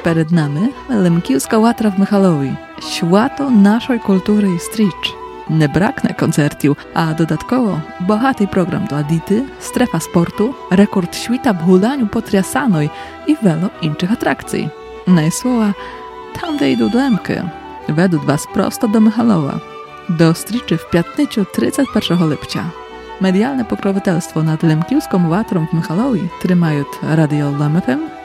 перед нами Лемківська ватра в Михайлові. Свято нашої культури і стріч. Не бракне концертів, а додатково багатий програм dla діти, strefa sportu, rekord świta w hulaniu potriasanej i wielu innych atrakcji. Na słowa, tam де йду до Лемки, ведуть вас просто до Михайлова. До стрічі в п'ятницю 31 липня. Medialne pokroviteľstvo nad Lemkівською ватром в Михайлові тримають Radio Lem FM,